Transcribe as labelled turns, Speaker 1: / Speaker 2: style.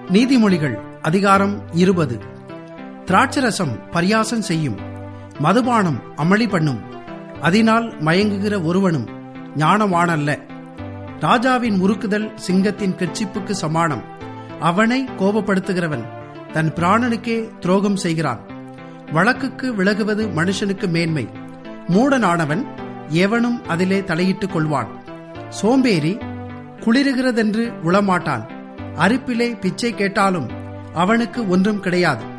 Speaker 1: நீதிமொழிகள் அதிகாரம் 20. திராட்சரசம் பரியாசம் செய்யும், மதுபானம் அமளி பண்ணும், அதனால் மயங்குகிற ஒருவனும் ஞானவானல்ல. ராஜாவின் முறுக்குதல் சிங்கத்தின் கெர்ச்சிப்புக்கு சமானம். அவனை கோபப்படுத்துகிறவன் தன் பிராணனுக்கே துரோகம் செய்கிறான். வழக்குக்கு விலகுவது மனுஷனுக்கு மேன்மை. மூடனானவன் எவனும் அதிலே தலையிட்டுக் கொள்வான். சோம்பேறி குளிருகிறதென்று உளமாட்டான். அரிப்பிலே பிச்சை கேட்டாலும் அவனுக்கு ஒன்றும் கிடையாது.